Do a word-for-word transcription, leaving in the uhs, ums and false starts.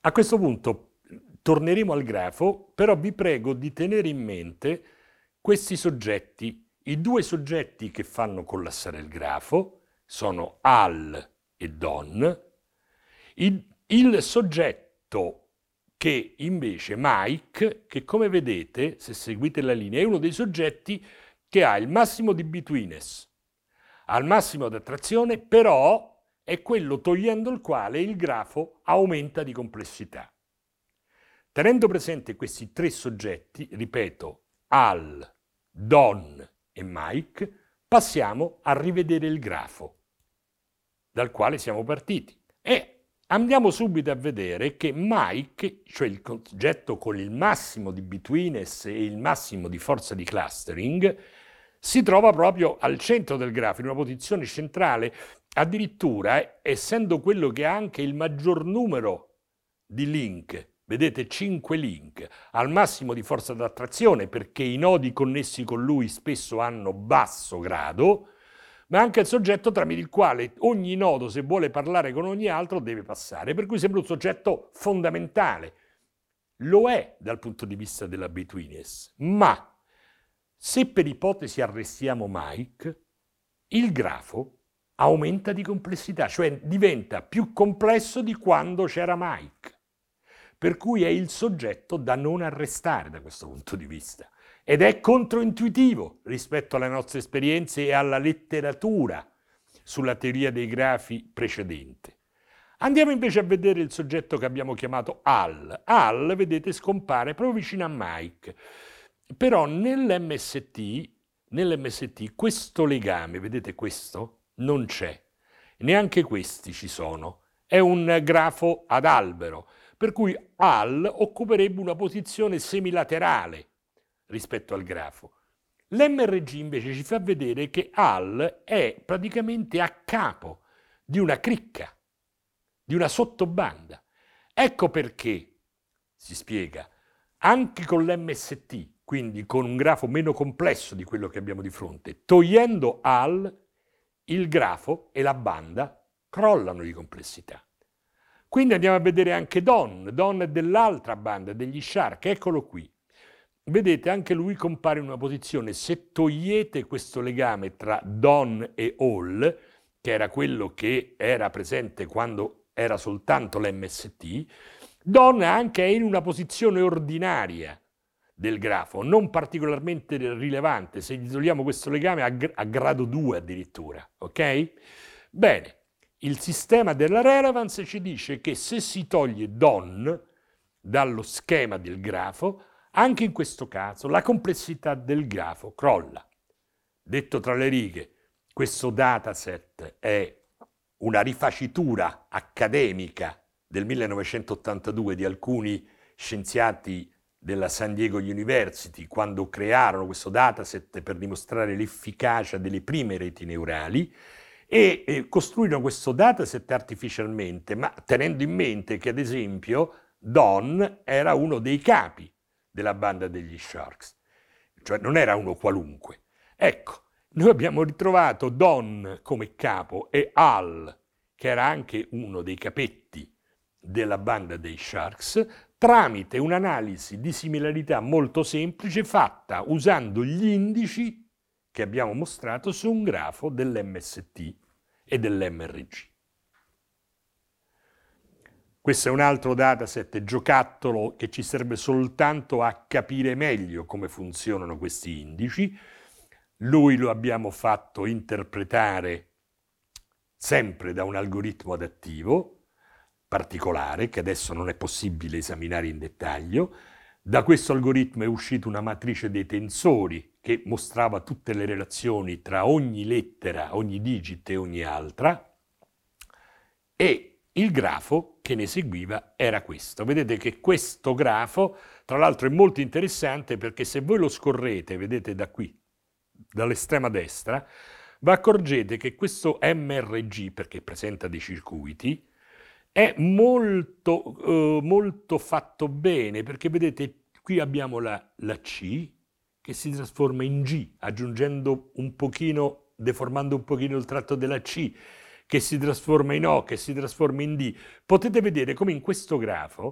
A questo punto torneremo al grafo, però vi prego di tenere in mente questi soggetti. I due soggetti che fanno collassare il grafo sono al e don. Il, il soggetto che invece Mike, che come vedete, se seguite la linea, è uno dei soggetti che ha il massimo di betweenness, ha il massimo di attrazione, però è quello togliendo il quale il grafo aumenta di complessità. Tenendo presente questi tre soggetti, ripeto, Al, Don e Mike, passiamo a rivedere il grafo dal quale siamo partiti. E andiamo subito a vedere che Mike, cioè il soggetto con il massimo di betweenness e il massimo di forza di clustering, si trova proprio al centro del grafo, in una posizione centrale, addirittura essendo quello che ha anche il maggior numero di link. Vedete, cinque link, al massimo di forza d'attrazione, perché i nodi connessi con lui spesso hanno basso grado, ma anche il soggetto tramite il quale ogni nodo, se vuole parlare con ogni altro, deve passare, per cui sembra un soggetto fondamentale. Lo è dal punto di vista della betweenness, ma se per ipotesi arrestiamo Mike, il grafo aumenta di complessità, cioè diventa più complesso di quando c'era Mike. Per cui è il soggetto da non arrestare da questo punto di vista. Ed è controintuitivo rispetto alle nostre esperienze e alla letteratura sulla teoria dei grafi precedente. Andiamo invece a vedere il soggetto che abbiamo chiamato Al. Al, vedete, scompare proprio vicino a Mike. Però nell'M S T, nell'M S T questo legame, vedete questo, non c'è. Neanche questi ci sono. È un grafo ad albero, per cui Al occuperebbe una posizione semilaterale rispetto al grafo. L'M R G invece ci fa vedere che Al è praticamente a capo di una cricca, di una sottobanda. Ecco perché, si spiega, anche con l'M S T, quindi con un grafo meno complesso di quello che abbiamo di fronte, togliendo Al, il grafo e la banda crollano di complessità. Quindi andiamo a vedere anche Don. Don è dell'altra banda, degli Shark, eccolo qui. Vedete, anche lui compare in una posizione, se togliete questo legame tra Don e All, che era quello che era presente quando era soltanto l'M S T, Don anche è in una posizione ordinaria del grafo, non particolarmente rilevante, se gli togliamo questo legame a, gr- a grado due addirittura, ok? Bene, il sistema della relevance ci dice che se si toglie Don dallo schema del grafo, anche in questo caso la complessità del grafo crolla. Detto tra le righe, questo dataset è una rifacitura accademica del millenovecentottantadue di alcuni scienziati della San Diego University quando crearono questo dataset per dimostrare l'efficacia delle prime reti neurali e eh, costruirono questo dataset artificialmente, ma tenendo in mente che ad esempio Don era uno dei capi della banda degli Sharks, cioè non era uno qualunque. Ecco, noi abbiamo ritrovato Don come capo e Al, che era anche uno dei capetti della banda dei Sharks, tramite un'analisi di similarità molto semplice fatta usando gli indici che abbiamo mostrato su un grafo dell'M S T e dell'M R G. Questo è un altro dataset giocattolo che ci serve soltanto a capire meglio come funzionano questi indici. Lui lo abbiamo fatto interpretare sempre da un algoritmo adattivo particolare, che adesso non è possibile esaminare in dettaglio. Da questo algoritmo è uscita una matrice dei tensori che mostrava tutte le relazioni tra ogni lettera, ogni digit e ogni altra, e il grafo che ne seguiva era questo. Vedete che questo grafo, tra l'altro, è molto interessante perché se voi lo scorrete, vedete da qui, dall'estrema destra, vi accorgete che questo M R G, perché presenta dei circuiti, è molto, eh, molto fatto bene, perché vedete qui abbiamo la, la C che si trasforma in G, aggiungendo un pochino, deformando un pochino il tratto della C, che si trasforma in O, che si trasforma in D. Potete vedere come in questo grafo